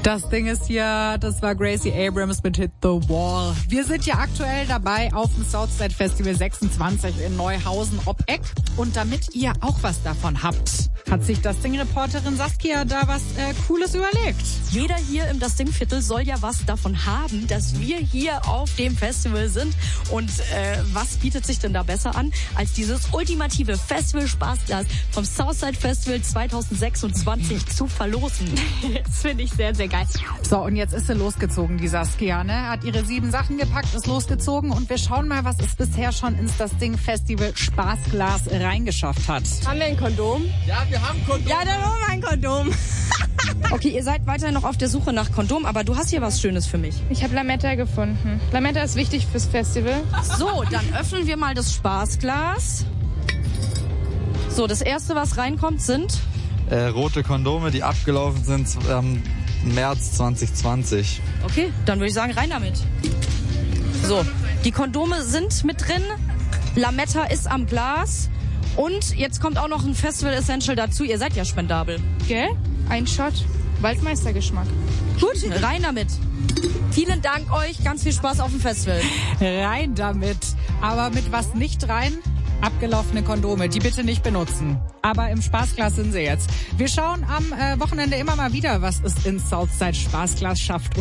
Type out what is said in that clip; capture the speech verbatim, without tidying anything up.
Das Ding ist hier, das war Gracie Abrams mit Hit the Wall. Wir sind ja aktuell dabei auf dem Southside Festival sechsundzwanzig in Neuhausen ob Eck. Und damit ihr auch was davon habt, hat sich das Ding-Reporterin Saskia da was äh, Cooles überlegt. Jeder hier im Das Ding-Viertel soll ja was davon haben, dass wir hier auf dem Festival sind. Und äh, was bietet sich denn da besser an, als dieses ultimative Festival-Spaßglas vom Southside Festival zwanzig sechsundzwanzig zu verlosen? Das finde ich sehr, sehr geil. So, und jetzt ist sie losgezogen, die Saskia, ne? Hat ihre sieben Sachen gepackt, ist losgezogen und wir schauen mal, was es bisher schon ins Das Ding Festival Spaßglas reingeschafft hat. Haben wir ein Kondom? Ja, wir haben Kondom. Ja, dann holen wir ein Kondom. Okay, ihr seid weiterhin noch auf der Suche nach Kondom, aber du hast hier was Schönes für mich. Ich habe Lametta gefunden. Lametta ist wichtig fürs Festival. So, dann öffnen wir mal das Spaßglas. So, das erste, was reinkommt, sind... Äh, rote Kondome, die abgelaufen sind am März zwanzig zwanzig. Okay, dann würde ich sagen, rein damit. So, die Kondome sind mit drin. Lametta ist am Glas. Und jetzt kommt auch noch ein Festival Essential dazu. Ihr seid ja spendabel. Gell? Ein Shot. Waldmeistergeschmack. Gut, rein damit. Vielen Dank euch. Ganz viel Spaß auf dem Festival. Rein damit. Aber mit was nicht rein? Abgelaufene Kondome, die bitte nicht benutzen. Aber im Spaßglas sind sie jetzt. Wir schauen am äh, Wochenende immer mal wieder, was es ins Southside Spaßglas schafft.